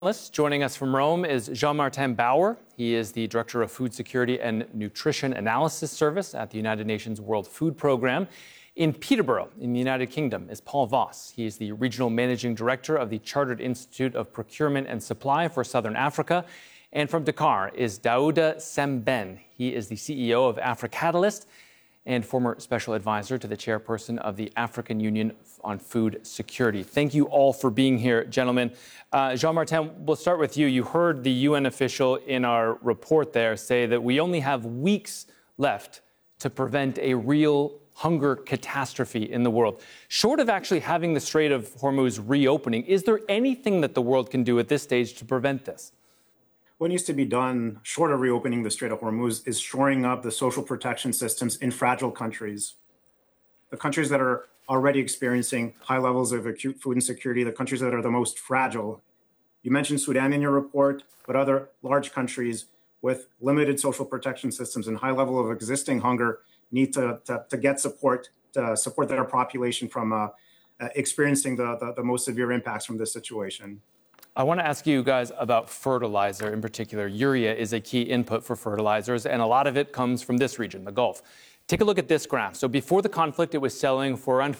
Joining us from Rome is Jean-Martin Bauer. He is the Director of Food Security and Nutrition Analysis Service at the United Nations World Food Programme. In Peterborough, in the United Kingdom, is Paul Voss. He is the Regional Managing Director of the Chartered Institute of Procurement and Supply for Southern Africa. And from Dakar is Daouda Sembène. He is the CEO of AfriCatalyst and former special advisor to the chairperson of the African Union on Food Security. Thank you all for being here, gentlemen. Jean-Martin, we'll start with you. You heard the UN official in our report there say that we only have weeks left to prevent a real hunger catastrophe in the world. Short of actually having the Strait of Hormuz reopening, is there anything that the world can do at this stage to prevent this? What needs to be done, short of reopening the Strait of Hormuz, is shoring up the social protection systems in fragile countries. The countries that are already experiencing high levels of acute food insecurity, the countries that are the most fragile. You mentioned Sudan in your report, but other large countries with limited social protection systems and high level of existing hunger need to get support to support their population from experiencing the most severe impacts from this situation. I want to ask you guys about fertilizer in particular. Urea is a key input for fertilizers, and a lot of it comes from this region, the Gulf. Take a look at this graph. So before the conflict, it was selling for around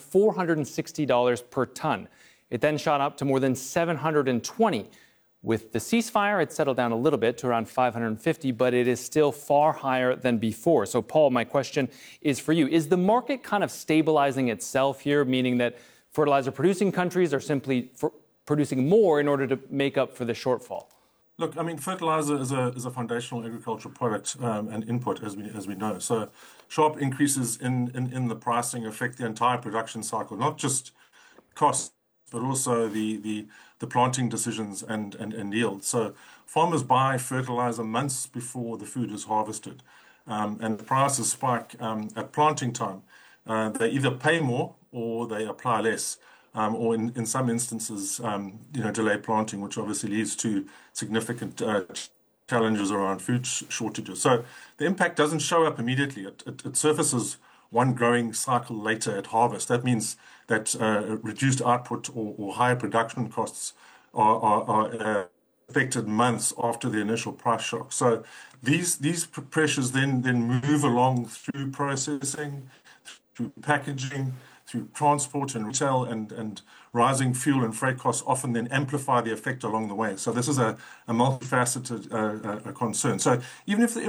$460 per ton. It then shot up to more than $720. With the ceasefire, it settled down a little bit to around $550, but it is still far higher than before. So, Paul, my question is for you. Is the market kind of stabilizing itself here, meaning that fertilizer-producing countries are simply producing more in order to make up for the shortfall? Look, I mean, fertilizer is a foundational agricultural product and input, as we know. So sharp increases in the pricing affect the entire production cycle, not just costs, but also the planting decisions and yield. So farmers buy fertilizer months before the food is harvested, and the prices spike at planting time. They either pay more or they apply less. Or in some instances, delay planting, which obviously leads to significant challenges around food shortages. So the impact doesn't show up immediately. It surfaces one growing cycle later at harvest. That means that reduced output or higher production costs are affected months after the initial price shock. So these pressures then move along through processing, through packaging, through transport and retail, and rising fuel and freight costs often then amplify the effect along the way. So this is a multifaceted concern. So even if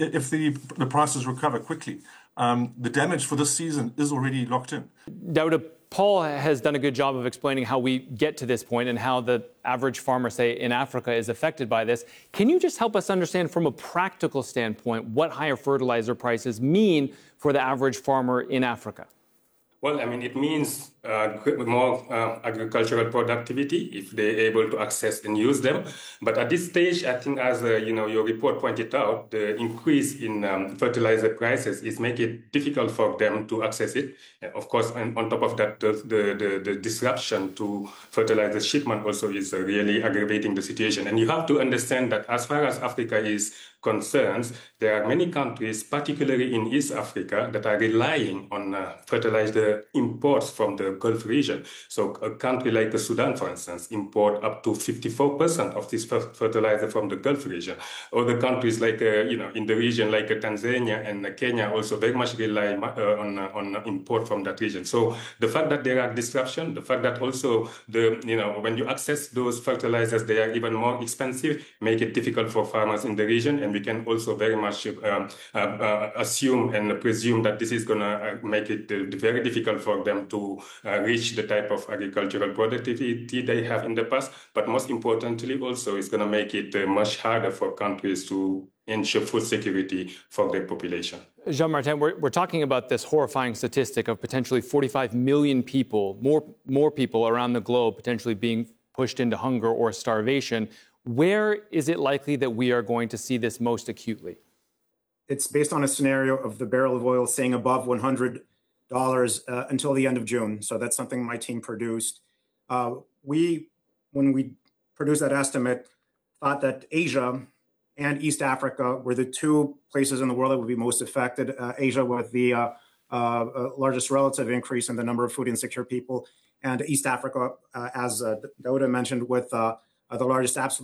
the prices recover quickly, the damage for this season is already locked in. Daouda, Paul has done a good job of explaining how we get to this point and how the average farmer, say, in Africa is affected by this. Can you just help us understand from a practical standpoint what higher fertilizer prices mean for the average farmer in Africa? Well, I mean, it means more agricultural productivity if they're able to access and use them. But at this stage, I think, as your report pointed out, the increase in fertilizer prices is making it difficult for them to access it. Of course, on top of that, the disruption to fertilizer shipment also is really aggravating the situation. And you have to understand that as far as Africa is concerned, there are many countries, particularly in East Africa, that are relying on fertilizer imports from the Gulf region. So a country like Sudan, for instance, import up to 54% of this fertilizer from the Gulf region. Other countries like, in the region like Tanzania and Kenya also very much rely on import from that region. So the fact that there are disruptions, the fact that also when you access those fertilizers, they are even more expensive, make it difficult for farmers in the region. And we can also very much assume and presume that this is going to make it very difficult for them to reach the type of agricultural productivity they have in the past. But most importantly, also, it's going to make it much harder for countries to ensure food security for their population. Jean-Martin, we're talking about this horrifying statistic of potentially 45 million people, more people around the globe potentially being pushed into hunger or starvation. Where is it likely that we are going to see this most acutely? It's based on a scenario of the barrel of oil staying above $100 until the end of June. So that's something my team produced. When we produced that estimate, thought that Asia and East Africa were the two places in the world that would be most affected. Asia with the largest relative increase in the number of food insecure people, and East Africa, as Daouda mentioned, with the largest absolute